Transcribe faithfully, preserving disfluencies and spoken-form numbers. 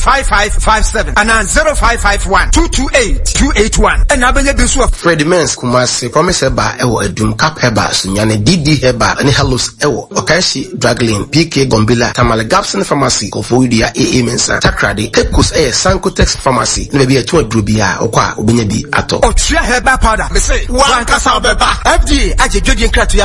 five five five seven and zero five five one two two eight two eight one. And I believe this was Freddie Mens Kumasi promise eba ewo edum cap heba sunyane D D heba ani halos ewo Okashi Draglin P K Gombila Tamale Gapson Pharmacy Kofoidia A A Mensa Takrade Kepkus Air Sankotex Pharmacy ne be eto adrobia okwa obenye bi ato Otria heba powder me say one kasa beba F D A agye dwodie nkratu